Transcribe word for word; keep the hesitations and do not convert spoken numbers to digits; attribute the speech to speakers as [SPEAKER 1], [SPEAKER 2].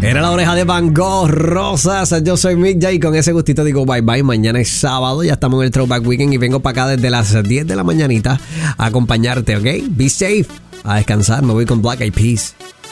[SPEAKER 1] Era la oreja de Van Gogh, Rosas. Yo soy Mick J y con ese gustito digo bye bye. Mañana es sábado, ya estamos en el Throwback Weekend y vengo para acá desde las diez de la mañanita a acompañarte, ¿ok? Be safe, a descansar. Me voy con Black Eyed Peas.